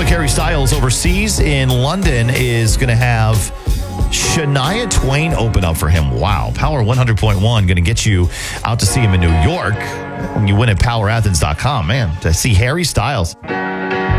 like Harry Styles overseas in London is going to have Shania Twain open up for him. Wow. Power 100.1 going to get you out to see him in New York. When you win at powerathens.com, man, to see Harry Styles.